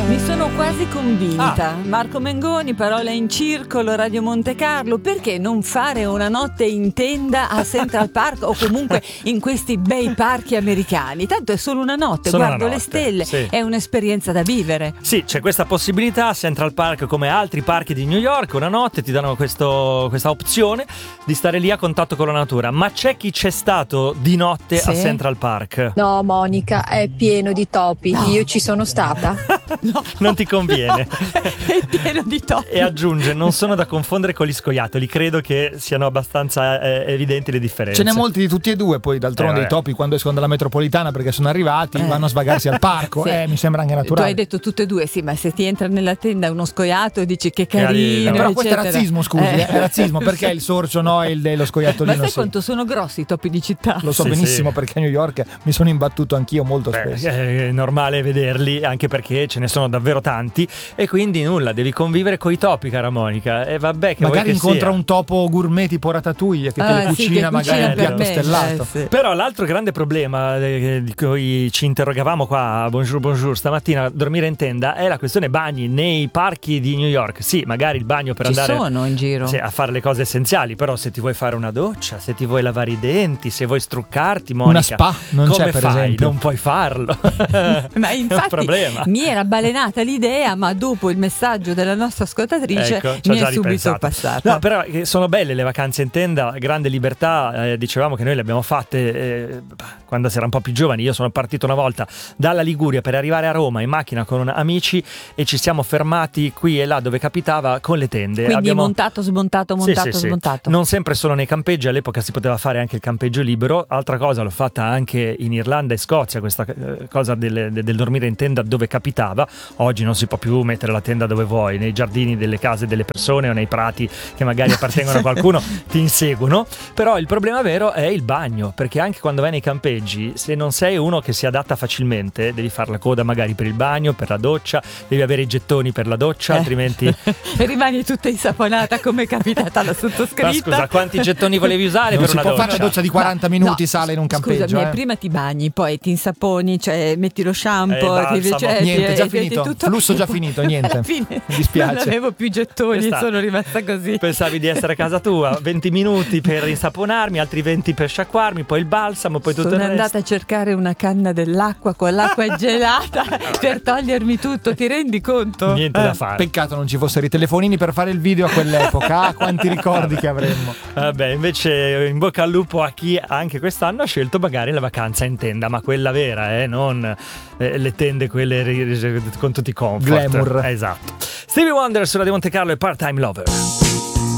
Mi sono quasi convinta. Marco Mengoni, Parole in Circolo, Radio Monte Carlo. Perché non fare una notte in tenda a Central Park o comunque in questi bei parchi americani? Tanto è solo una notte, Solo guardo una le notte, stelle, sì. è un'esperienza da vivere. Sì, c'è questa possibilità. Central Park, come altri parchi di New York, una notte ti danno questa opzione di stare lì a contatto con la natura. Ma c'è chi c'è stato di notte a Central Park? No, Monica, è pieno di topi. No. Io ci sono stata. No. Non ti conviene. È pieno di topi. E aggiunge, non sono da confondere con gli scoiattoli, credo che siano abbastanza evidenti le differenze. Ce n'è molti di tutti e due, poi d'altronde i topi quando escono dalla metropolitana perché sono arrivati vanno a svagarsi al parco, Sì. mi sembra anche Tu naturale. hai detto tutte e due, sì, ma se ti entra nella tenda uno scoiattolo dici che carino, Però questo è eccetera. razzismo, scusi, è razzismo, perché il sorcio no e lo scoiattolino Ma sai sì. quanto sono grossi i topi di città? Lo so Sì, benissimo sì. perché a New York mi sono imbattuto anch'io molto spesso. È normale vederli, anche perché ce ne sono davvero tanti, e quindi nulla, devi convivere coi topi, cara Monica. E vabbè, che Magari vuoi che incontra sia. un topo gourmet tipo Ratatouille che te le sì, cucina che magari cucina un per piatto me, stellato. sì. Però l'altro grande problema di cui ci interrogavamo qua a Bonjour stamattina a dormire in tenda è la questione bagni nei parchi di New York. Sì, magari il bagno per Ci andare sono in giro. sì, a fare le cose essenziali, però se ti vuoi fare una doccia, se ti vuoi lavare i denti, se vuoi struccarti, Monica, Una spa non come c'è, per fai? esempio. Non puoi farlo. Ma è un infatti problema. mi era balenata l'idea, ma dopo il messaggio della nostra ascoltatrice Ecco, ci ho mi già è subito ripensato. passata. No, però sono belle le vacanze in tenda, grande libertà, dicevamo che noi le abbiamo fatte quando si era un po' più giovani. Io sono partito una volta dalla Liguria per arrivare a Roma in macchina con amici e ci siamo fermati qui e là dove capitava con le tende. Quindi montato, smontato, montato, Sì. smontato. Non sempre solo nei campeggi, all'epoca si poteva fare anche il campeggio libero. Altra cosa l'ho fatta anche in Irlanda e Scozia, questa cosa del dormire in tenda dove capitava. Oggi non si può più mettere la tenda dove vuoi, nei giardini delle case delle persone o nei prati che magari appartengono a qualcuno ti inseguono. Però il problema vero è il bagno, perché anche quando vai nei campeggi, se non sei uno che si adatta facilmente, devi fare la coda magari per il bagno, per la doccia, devi avere i gettoni per la doccia, altrimenti E rimani tutta insaponata come è capitata alla sottoscritta. Ma scusa, quanti gettoni volevi usare Non per si una può doccia? fare una doccia di 40 minuti sale in un campeggio. Scusami, prima ti bagni, poi ti insaponi, cioè metti lo shampoo, balsamo. Niente, già ti finito. tutto. Flusso già finito, niente. Alla fine Mi dispiace. non avevo più gettoni, Questa- sono rimasta così. Pensavi di essere a casa tua, 20 minuti per insaponarmi, altri 20 per sciacquarmi, poi il balsamo, poi tutto Sono il resto. andata a cercare una canna dell'acqua con l'acqua gelata per togliermi tutto, ti rendi conto? Niente da fare. Peccato non ci fossero i telefonini per fare il video a quell'epoca. Quanti ricordi che avremmo. Vabbè, invece in bocca al lupo a chi anche quest'anno ha scelto magari la vacanza in tenda, ma quella vera, non le tende quelle con tutti i comfort. Glamour. Esatto. Stevie Wonder su Radio Monte Carlo e Part-Time Lover.